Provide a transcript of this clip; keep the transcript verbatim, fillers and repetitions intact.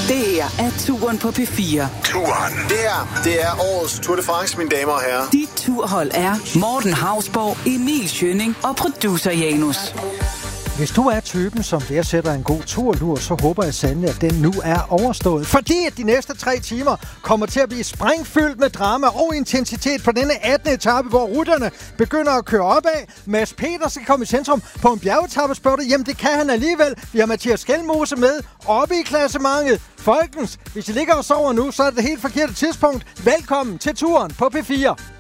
Det her er Turen på P fire. Turen. Det her, det er årets Tour de France, mine damer og herrer. Dit turhold er Morten Hausborg, Emil Schønning og producer Janus. Hvis du er typen, som værdsætter en god turlur, så håber jeg sandelig, at den nu er overstået. Fordi at de næste tre timer kommer til at blive sprængfyldt med drama og intensitet på denne attende etape, hvor rutterne begynder at køre opad. Mads Peter skal komme i centrum på en bjergetappe, spørger du. Jamen det kan han alligevel. Vi har Mathias Skelmose med oppe i klassementet. Folkens, hvis I ligger og sover nu, så er det det helt forkerte tidspunkt. Velkommen til Turen på P fire.